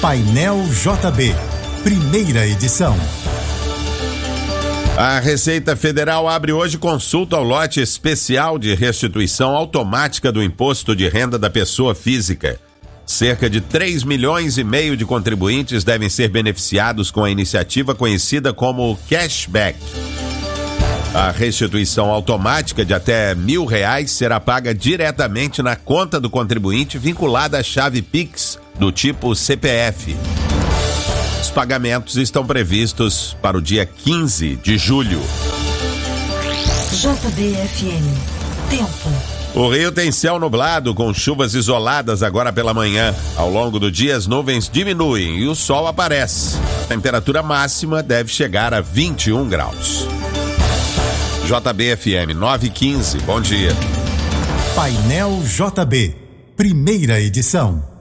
Painel JB, primeira edição. A Receita Federal abre hoje consulta ao lote especial de restituição automática do imposto de renda da pessoa física. Cerca de 3,5 milhões de contribuintes devem ser beneficiados com a iniciativa conhecida como Cashback. A restituição automática de até R$1.000 será paga diretamente na conta do contribuinte vinculada à chave Pix do tipo CPF. Os pagamentos estão previstos para o dia 15 de julho. JBFM. Tempo. O Rio tem céu nublado com chuvas isoladas agora pela manhã. Ao longo do dia as nuvens diminuem e o sol aparece. A temperatura máxima deve chegar a 21 graus. JBFM 9:15, bom dia. Painel JB, primeira edição.